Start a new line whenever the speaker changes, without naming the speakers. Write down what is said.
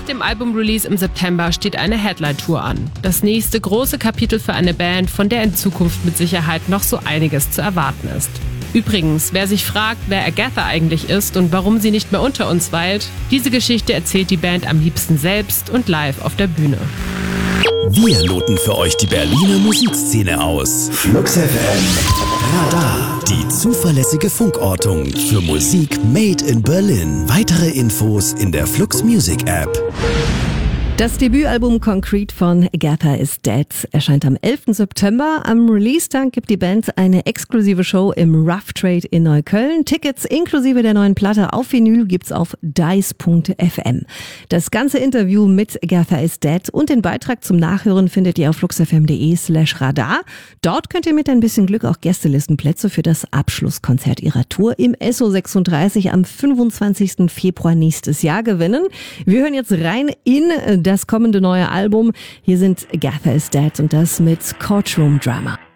dem Album-Release im September steht eine Headline-Tour an. Das nächste große Kapitel für eine Band, von der in Zukunft mit Sicherheit noch so einiges zu erwarten ist. Übrigens, wer sich fragt, wer Agatha eigentlich ist und warum sie nicht mehr unter uns weilt, diese Geschichte erzählt die Band am liebsten selbst und live auf der Bühne.
Wir loten für euch die Berliner Musikszene aus. Flux FM Radar, die zuverlässige Funkortung für Musik made in Berlin. Weitere Infos in der Flux Music App.
Das Debütalbum Concrete von Agatha is Dead erscheint am 11. September. Am Release-Tag gibt die Band eine exklusive Show im Rough Trade in Neukölln. Tickets inklusive der neuen Platte auf Vinyl gibt's auf dice.fm. Das ganze Interview mit Agatha is Dead und den Beitrag zum Nachhören findet ihr auf fluxfm.de/radar. Dort könnt ihr mit ein bisschen Glück auch Gästelistenplätze für das Abschlusskonzert ihrer Tour im SO36 am 25. Februar nächstes Jahr gewinnen. Wir hören jetzt rein in das kommende neue Album. Hier sind Agatha is Dead und das mit Courtroom Drama.